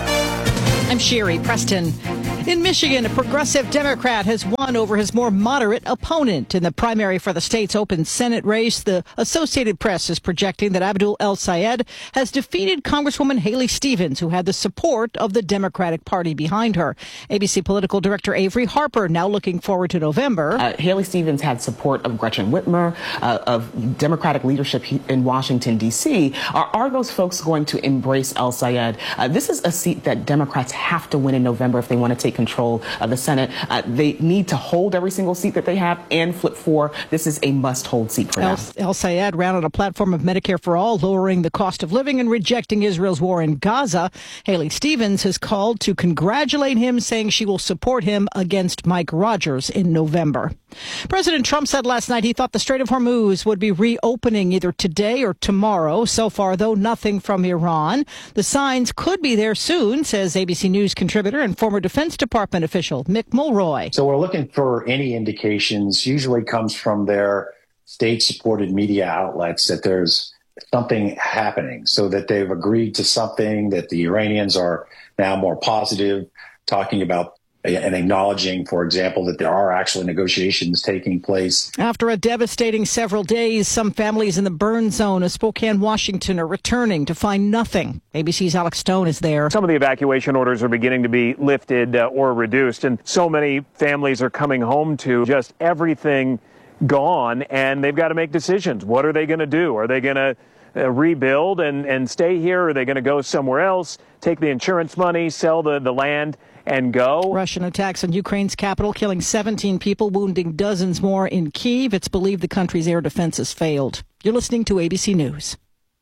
I'm Sherry Preston. In Michigan, a progressive Democrat has won over his more moderate opponent in the primary for the state's open Senate race. The Associated Press is projecting that Abdul El-Sayed has defeated Congresswoman Haley Stevens, who had the support of the Democratic Party behind her. A B C political director Avery Harper now looking forward to November. Uh, Haley Stevens had support of Gretchen Whitmer, uh, of Democratic leadership in Washington, D C Are, are those folks going to embrace El-Sayed? Uh, this is a seat that Democrats have to win in November if they want to take control of the Senate. Uh, they need to hold every single seat that they have and flip four. This is a must-hold seat for them. El-Sayed ran on a platform of Medicare for All, lowering the cost of living and rejecting Israel's war in Gaza. Haley Stevens has called to congratulate him, saying she will support him against Mike Rogers in November. President Trump said last night he thought the Strait of Hormuz would be reopening either today or tomorrow. So far, though, nothing from Iran. The signs could be there soon, says A B C News contributor and former Defense Department official Mick Mulroy. So we're looking for any indications, usually comes from their state-supported media outlets, that there's something happening, so that they've agreed to something, that the Iranians are now more positive, talking about and acknowledging, for example, that there are actually negotiations taking place. After a devastating several days, some families in the burn zone of Spokane, Washington are returning to find nothing. A B C's Alex Stone is there. Some of the evacuation orders are beginning to be lifted uh, or reduced, and so many families are coming home to just everything gone, and they've got to make decisions. What are they going to do? Are they going to uh, rebuild and, and stay here? Or are they going to go somewhere else, take the insurance money, sell the, the land, and go? Russian attacks on Ukraine's capital, killing seventeen people, wounding dozens more in Kyiv. It's believed the country's air defense has failed. You're listening to A B C News.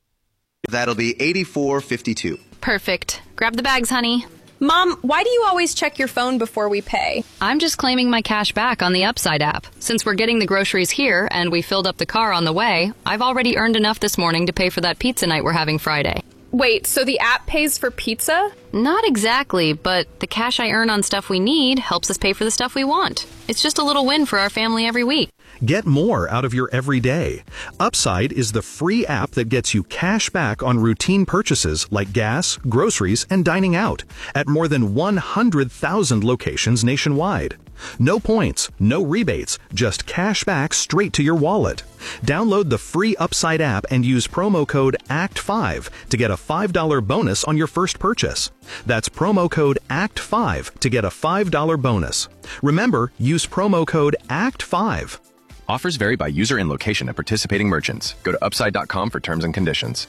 That'll be eighty-four fifty-two. Perfect. Grab the bags, honey. Mom, why do you always check your phone before we pay? I'm just claiming my cash back on the Upside app. Since we're getting the groceries here and we filled up the car on the way, I've already earned enough this morning to pay for that pizza night we're having Friday. Wait, so the app pays for pizza? Not exactly, but the cash I earn on stuff we need helps us pay for the stuff we want. It's just a little win for our family every week. Get more out of your everyday. Upside is the free app that gets you cash back on routine purchases like gas, groceries, and dining out at more than one hundred thousand locations nationwide. No points, no rebates, just cash back straight to your wallet. Download the free Upside app and use promo code A C T five to get a five dollars bonus on your first purchase. That's promo code A C T five to get a five dollars bonus. Remember, use promo code A C T five. Offers vary by user and location at participating merchants. Go to upside dot com for terms and conditions.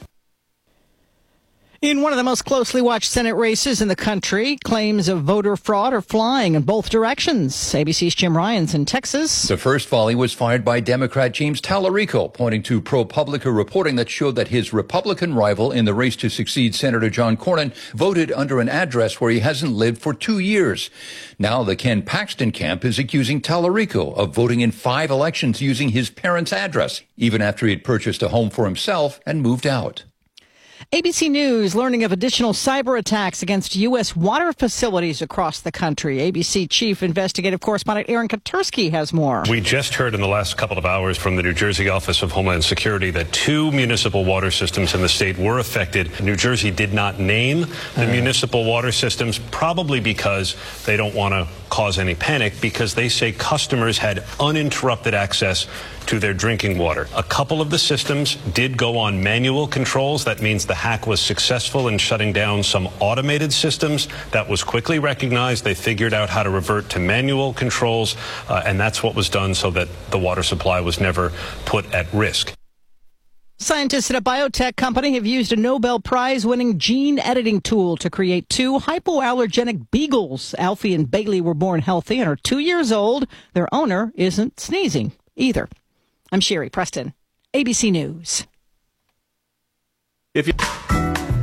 In one of the most closely watched Senate races in the country, claims of voter fraud are flying in both directions. A B C's Jim Ryan's in Texas. The first volley was fired by Democrat James Tallarico, pointing to ProPublica reporting that showed that his Republican rival in the race to succeed Senator John Cornyn voted under an address where he hasn't lived for two years. Now the Ken Paxton camp is accusing Tallarico of voting in five elections using his parents' address, even after he had purchased a home for himself and moved out. A B C News learning of additional cyber attacks against U S water facilities across the country. A B C Chief Investigative Correspondent Aaron Katursky has more. We just heard in the last couple of hours from the New Jersey Office of Homeland Security that two municipal water systems in the state were affected. New Jersey did not name the uh. municipal water systems, probably because they don't want to cause any panic, because they say customers had uninterrupted access to their drinking water. A couple of the systems did go on manual controls. That means the hack was successful in shutting down some automated systems. That was quickly recognized. They figured out how to revert to manual controls, uh, and that's what was done so that the water supply was never put at risk. Scientists at a biotech company have used a Nobel Prize-winning gene editing tool to create two hypoallergenic beagles. Alfie and Bailey were born healthy and are two years old. Their owner isn't sneezing either. I'm Sherry Preston, A B C News. If you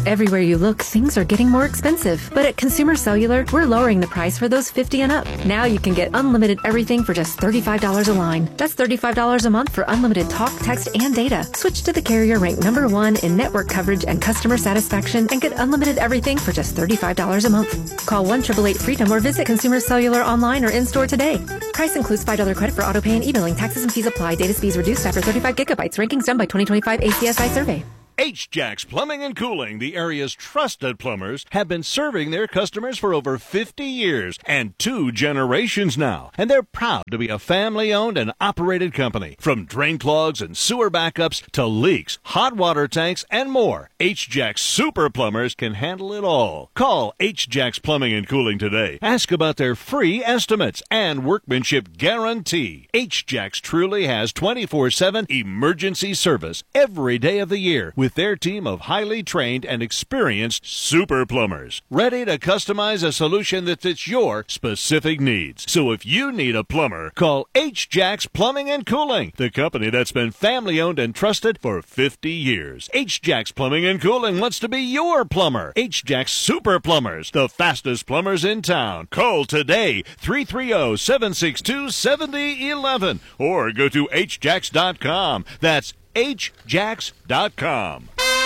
Everywhere you look, things are getting more expensive. But at Consumer Cellular, we're lowering the price for those fifty and up. Now you can get unlimited everything for just thirty-five dollars a line. That's thirty-five dollars a month for unlimited talk, text, and data. Switch to the carrier ranked number one in network coverage and customer satisfaction and get unlimited everything for just thirty-five dollars a month. Call one eight eight eight freedom or visit Consumer Cellular online or in-store today. Price includes five dollars credit for auto pay and e-billing. Taxes and fees apply. Data speeds reduced after thirty-five gigabytes. Rankings done by twenty twenty-five A C S I survey. H-Jacks Plumbing and Cooling, the area's trusted plumbers, have been serving their customers for over fifty years and two generations now. And they're proud to be a family-owned and operated company. From drain clogs and sewer backups to leaks, hot water tanks, and more, H-Jacks Super Plumbers can handle it all. Call H-Jacks Plumbing and Cooling today. Ask about their free estimates and workmanship guarantee. H-Jacks truly has twenty-four seven emergency service every day of the year, with their team of highly trained and experienced super plumbers, ready to customize a solution that fits your specific needs. So if you need a plumber, call H-Jacks Plumbing and Cooling, the company that's been family-owned and trusted for fifty years. H-Jacks Plumbing and Cooling wants to be your plumber. H-Jacks Super Plumbers, the fastest plumbers in town. Call today, three three zero, seven six two, seven zero one one, or go to H Jacks dot com. That's H Jacks dot com.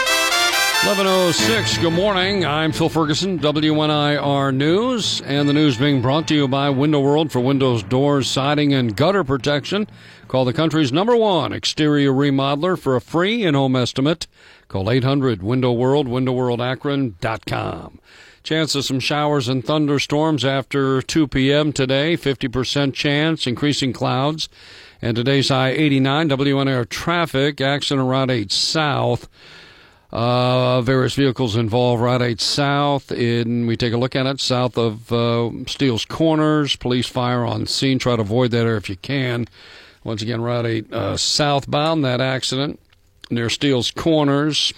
eleven oh six, good morning. I'm Phil Ferguson, W N I R News, and the news being brought to you by Window World for windows, doors, siding, and gutter protection. Call the country's number one exterior remodeler for a free in-home estimate. Call eight hundred window world, window world akron dot com. Chance of some showers and thunderstorms after two p.m. today, fifty percent chance, increasing clouds. And today's high eighty-nine. W N I R traffic, accident Route eight South. Uh, various vehicles involved. Route eight South, in, we take a look at it, south of uh, Steele's Corners. Police fire on scene. Try to avoid that area if you can. Once again, Route eight uh, southbound, that accident near Steele's Corners.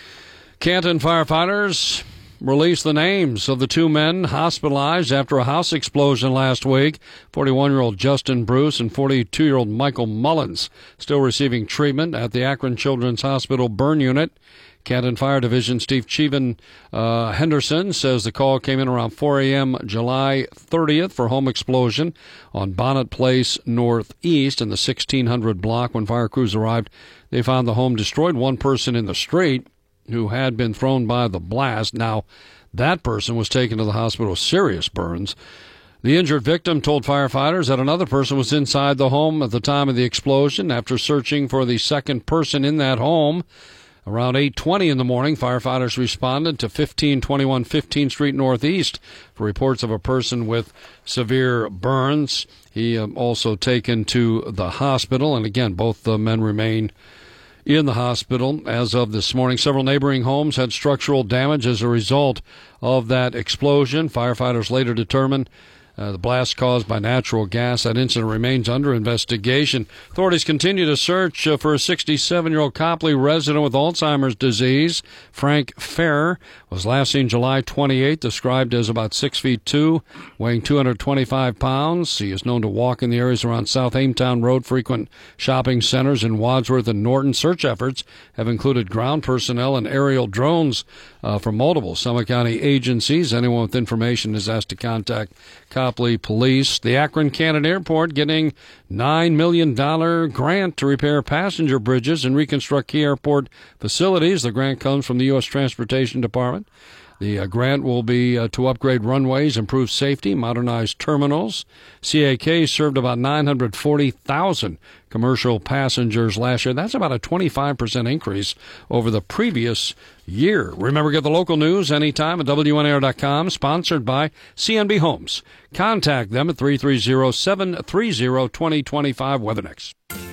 Canton firefighters released the names of the two men hospitalized after a house explosion last week. forty-one-year-old Justin Bruce and forty-two-year-old Michael Mullins still receiving treatment at the Akron Children's Hospital burn unit. Canton Fire Division Steve Cheven uh, Henderson says the call came in around four a.m. July thirtieth for home explosion on Bonnet Place Northeast in the sixteen hundred block. When fire crews arrived, they found the home destroyed. One person in the street who had been thrown by the blast. Now, that person was taken to the hospital with serious burns. The injured victim told firefighters that another person was inside the home at the time of the explosion. After searching for the second person in that home, around eight twenty in the morning, firefighters responded to fifteen twenty-one fifteenth Street Northeast for reports of a person with severe burns. He um, also taken to the hospital, and again, both the men remain in the hospital as of this morning. Several neighboring homes had structural damage as a result of that explosion. Firefighters later determined Uh, the blast caused by natural gas. That incident remains under investigation. Authorities continue to search uh, for a sixty-seven-year-old Copley resident with Alzheimer's disease. Frank Ferrer was last seen July twenty-eighth, described as about six feet two, weighing two hundred twenty-five pounds. He is known to walk in the areas around South Ametown Road, frequent shopping centers in Wadsworth and Norton. Search efforts have included ground personnel and aerial drones uh, from multiple Summit County agencies. Anyone with information is asked to contact Copley Police. The Akron Cannon Airport getting nine million dollars grant to repair passenger bridges and reconstruct key airport facilities. The grant comes from the U S Transportation Department. The uh, grant will be uh, to upgrade runways, improve safety, modernize terminals. C A K served about nine hundred forty thousand commercial passengers last year. That's about a twenty-five percent increase over the previous year. Remember, get the local news anytime at W N I R dot com, sponsored by C N B Homes. Contact them at three three zero, seven three zero, two zero two five. Weather next.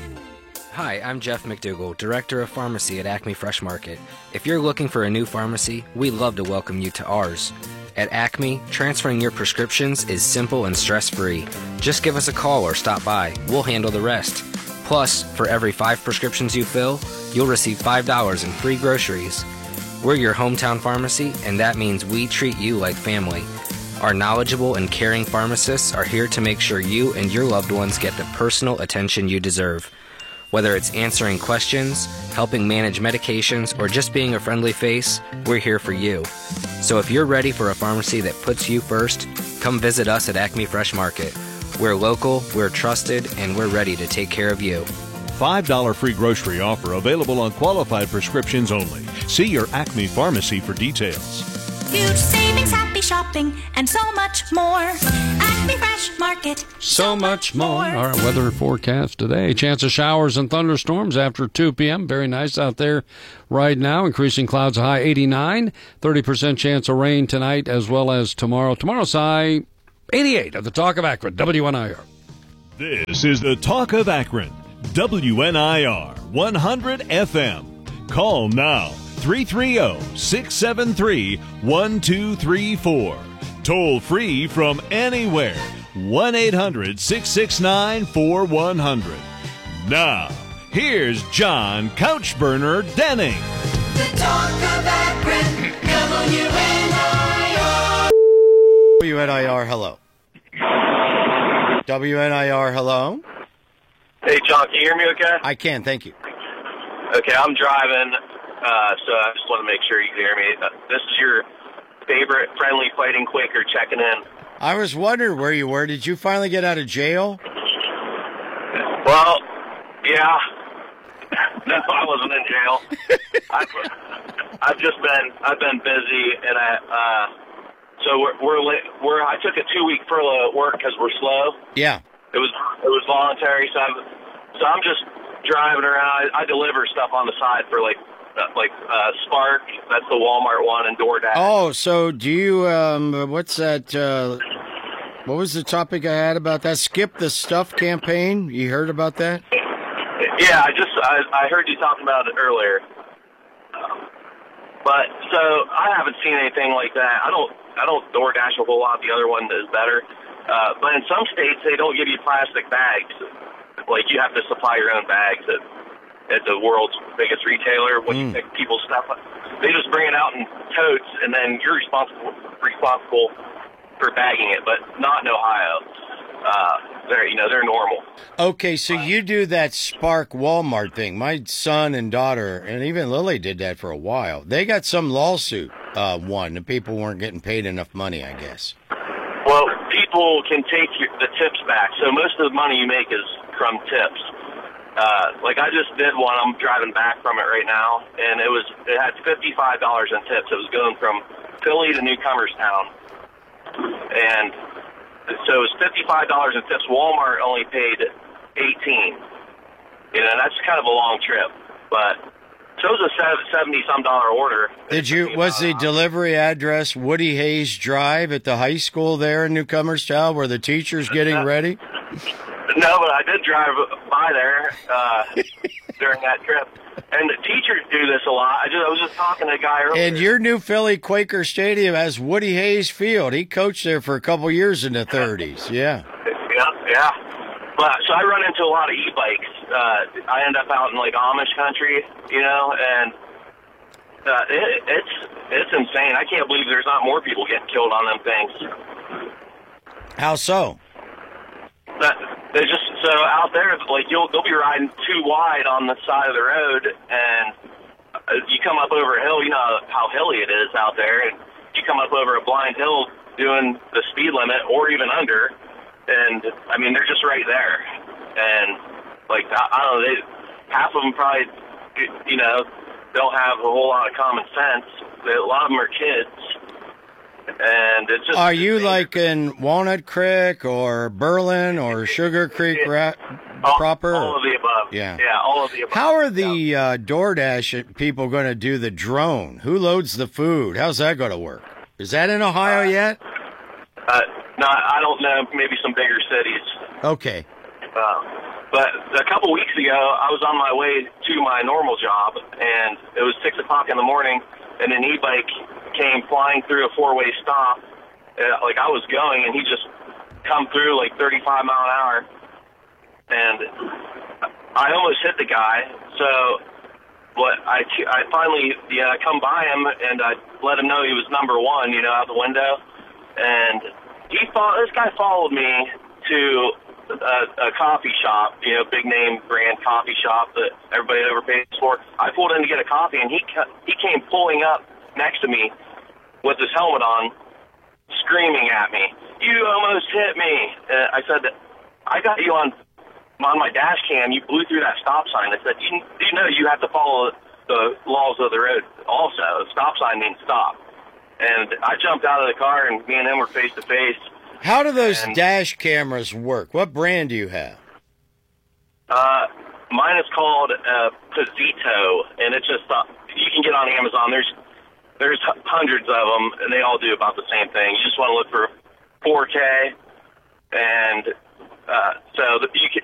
Hi, I'm Jeff McDougall, Director of Pharmacy at Acme Fresh Market. If you're looking for a new pharmacy, we'd love to welcome you to ours. At Acme, transferring your prescriptions is simple and stress-free. Just give us a call or stop by. We'll handle the rest. Plus, for every five prescriptions you fill, you'll receive five dollars in free groceries. We're your hometown pharmacy, and that means we treat you like family. Our knowledgeable and caring pharmacists are here to make sure you and your loved ones get the personal attention you deserve. Whether it's answering questions, helping manage medications, or just being a friendly face, we're here for you. So if you're ready for a pharmacy that puts you first, come visit us at Acme Fresh Market. We're local, we're trusted, and we're ready to take care of you. five dollars free grocery offer available on qualified prescriptions only. See your Acme pharmacy for details. Huge savings, happy shopping, and so much more. Acme Fresh Market. So much more. All right, weather forecast today. Chance of showers and thunderstorms after two p.m. Very nice out there right now. Increasing clouds, high eighty-nine. thirty percent chance of rain tonight as well as tomorrow. Tomorrow's high eighty-eight at the Talk of Akron, W N I R. This is the Talk of Akron, W N I R one hundred F M. Call now, three three zero, six seven three, one two three four. Toll free from anywhere, one eight hundred, six six nine, four one zero zero. Now, here's John Couchburner Denning. The Talk of Akron, W N I R. W N I R, hello. W N I R, hello. Hey, John, can you hear me okay? I can, thank you. Okay, I'm driving, uh, so I just want to make sure you can hear me. Uh, this is your favorite friendly fighting Quaker checking in. I was wondering where you were. Did you finally get out of jail? Well, yeah. No, I wasn't in jail. I've, I've just been, I've been busy, and I, uh, so we're, we're, we're, I took a two week furlough at work because we're slow. Yeah. It was, it was voluntary, so I'm, so I'm just driving around. I, I deliver stuff on the side for like, uh, like uh, Spark. That's the Walmart one, and DoorDash. Oh, so do you? Um, what's that? Uh, what was the topic I had about that? Skip the Stuff campaign. You heard about that? Yeah, I just I, I heard you talking about it earlier. Um, but so I haven't seen anything like that. I don't I don't DoorDash a whole lot. The other one is better. Uh, but in some states, they don't give you plastic bags. Like, you have to supply your own bags at, at the world's biggest retailer. When mm. you pick people's stuff up, they just bring it out in totes, and then you're responsible responsible for bagging it. But not in Ohio. Uh, they're you know they're normal. Okay, so you do that Spark Walmart thing. My son and daughter, and even Lily, did that for a while. They got some lawsuit uh, won. The people weren't getting paid enough money, I guess. Well, people can take your, the tips back. So most of the money you make is from tips. Uh, like I just did one. I'm driving back from it right now, and it was it had fifty-five dollars in tips. It was going from Philly to Newcomerstown, and so it was fifty-five dollars in tips. Walmart only paid eighteen. You know, that's kind of a long trip, but so it was a seventy-some dollar order. Did you? Was the delivery address Woody Hayes Drive at the high school there in Newcomerstown, where the teacher's getting ready? No, but I did drive by there uh, during that trip, and the teachers do this a lot. I just I was just talking to a guy earlier. And your new Philly Quaker Stadium has Woody Hayes Field. He coached there for a couple years in the thirties. Yeah. Yeah, yeah. But so I run into a lot of e-bikes. Uh, I end up out in like Amish country, you know, and uh, it, it's it's insane. I can't believe there's not more people getting killed on them things. How so? That they just so out there, like you'll they'll be riding too wide on the side of the road, and uh, you come up over a hill. You know how hilly it is out there, and you come up over a blind hill doing the speed limit or even under. And, I mean, they're just right there. And, like, I, I don't know, they, half of them probably, you know, don't have a whole lot of common sense. A lot of them are kids. And it's just... Are you, like, in Walnut Creek or Berlin or Sugar Creek ra- all, proper? All of the above. Yeah. Yeah, all of the above. How are the uh, DoorDash people going to do the drone? Who loads the food? How's that going to work? Is that in Ohio uh, yet? Uh, no, I don't know. Maybe some bigger cities. Okay. Uh, but a couple weeks ago, I was on my way to my normal job, and it was six o'clock in the morning, and an e-bike came flying through a four-way stop. Uh, like I was going, and he just come through like thirty-five mile an hour, and I almost hit the guy. So, what I I finally yeah I come by him and I let him know he was number one, you know, out the window. And he followed, this guy followed me to a, a coffee shop, you know, big name brand coffee shop that everybody overpays for. I pulled in to get a coffee, and he he came pulling up next to me with his helmet on, screaming at me, "You almost hit me!" And I said, "I got you on on my dash cam. You blew through that stop sign." I said, "You, you know you have to follow the laws of the road. Also, a stop sign means stop." And I jumped out of the car, and me and him were face to face. How do those and, dash cameras work? What brand do you have? Uh, mine is called uh, Pizzito, and it's just uh, you can get on Amazon. There's there's hundreds of them, and they all do about the same thing. You just want to look for four K, and uh, so the, you can,